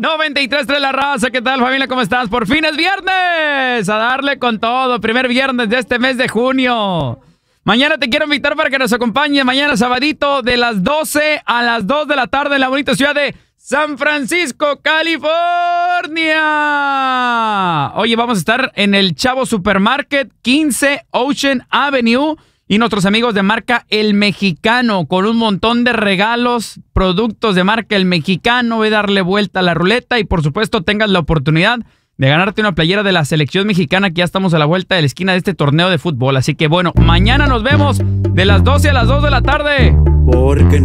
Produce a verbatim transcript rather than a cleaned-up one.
noventa y tres punto tres La Raza, ¿qué tal, familia? ¿Cómo estás? Por fin es viernes, a darle con todo, primer viernes de este mes de junio. Mañana te quiero invitar para que nos acompañes, mañana sabadito de las doce a las dos de la tarde en la bonita ciudad de San Francisco, California. Oye, vamos a estar en el Chavo Supermarket, quince Ocean Avenue, y nuestros amigos de marca El Mexicano, con un montón de regalos, productos de marca El Mexicano. Voy a darle vuelta a la ruleta y, por supuesto, tengas la oportunidad de ganarte una playera de la selección mexicana, que ya estamos a la vuelta de la esquina de este torneo de fútbol. Así que, bueno, mañana nos vemos de las doce a las dos de la tarde. Porque